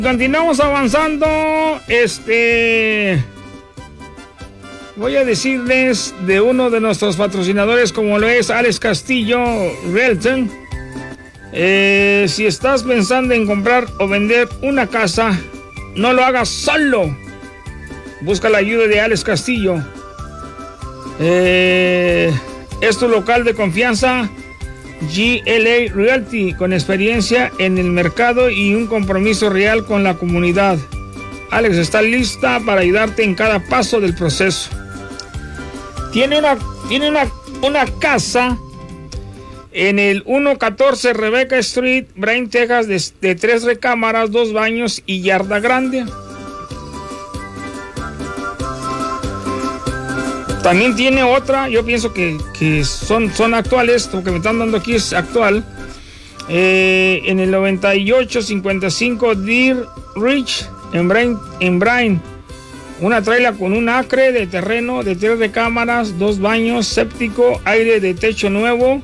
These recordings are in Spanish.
Continuamos avanzando. Voy a decirles de uno de nuestros patrocinadores, como lo es Alex Castillo Realtor. Si estás pensando en comprar o vender una casa, no lo hagas solo. Busca la ayuda de Alex Castillo. Es tu local de confianza, GLA Realty, con experiencia en el mercado y un compromiso real con la comunidad. Alex está lista para ayudarte en cada paso del proceso. Tiene una casa en el 114 Rebecca Street, Bryan, Texas, de 3 recámaras, 2 baños y yarda grande. También tiene otra, yo pienso que son actuales, lo que me están dando aquí es actual. En el 9855 Deer Ridge, en Bryan. Una traila con un acre de terreno de 3 recámaras, 2 baños, séptico, aire de techo nuevo.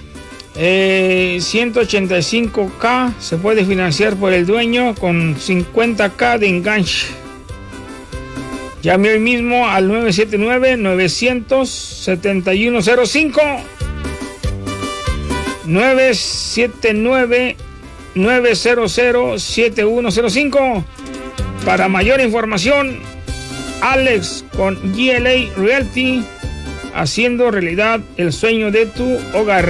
185K, se puede financiar por el dueño con 50K de enganche. Llame hoy mismo al 979-900-7105. 979-900-7105. Para mayor información, Alex con GLA Realty, haciendo realidad el sueño de tu hogar.